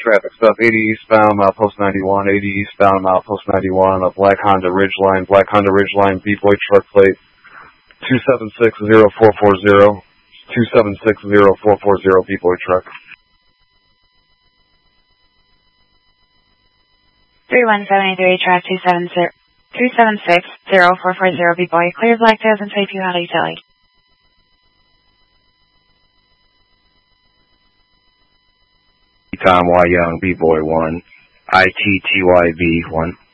traffic stuff. 80 eastbound, milepost 91. 80 eastbound, milepost 91. A black Honda Ridgeline. B-Boy truck plate 2760440. 2760440 B-Boy truck. 3173, track 2760440 B-Boy. Clear black tails and safe you out utility. Tom Y. Young, B-Boy 1, ITTYB 1.